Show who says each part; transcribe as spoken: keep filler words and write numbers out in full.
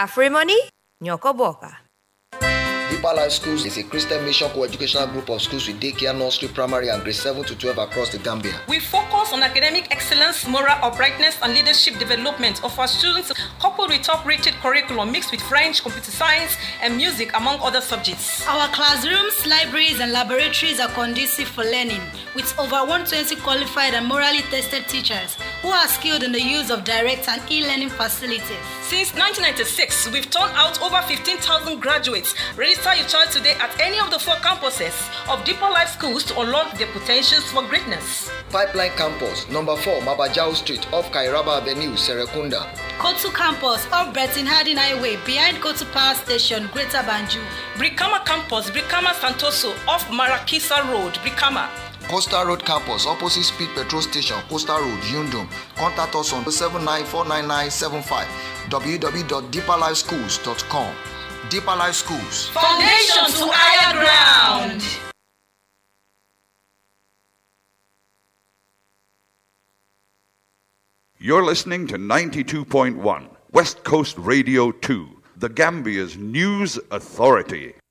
Speaker 1: Afrimoni, Nyoko Boka.
Speaker 2: Deeper Life Schools is a Christian mission co-educational group of schools with daycare, nursery, primary, and grade seven to twelve across the Gambia.
Speaker 3: We focus on academic excellence, moral uprightness, and leadership development of our students, coupled with top-rated curriculum mixed with French, computer science, and music, among other subjects.
Speaker 4: Our classrooms, libraries, and laboratories are conducive for learning, with over one hundred twenty qualified and morally tested teachers who are skilled in the use of direct and e-learning facilities.
Speaker 3: Since nineteen ninety-six, we've turned out over fifteen thousand graduates. Register your child today at any of the four campuses of Deeper Life Schools to unlock their potentials for greatness.
Speaker 2: Pipeline Campus, number four, Mabajao Street, off Kairaba Avenue, Serekunda.
Speaker 4: Kotu Campus, off Breton Harding Highway, behind Kotu Power Station, Greater Banjul.
Speaker 3: Brikama Campus, Brikama Santoso, off Marakisa Road, Brikama.
Speaker 2: Coastal Road Campus, opposite Speed Petrol Station, Coastal Road, Yundum. Contact us on seven nine four nine nine seven five, w w w dot deeper life schools dot com. Deeper Life Schools.
Speaker 3: Foundation to higher ground.
Speaker 5: You're listening to ninety-two point one, West Coast Radio two, the Gambia's news authority.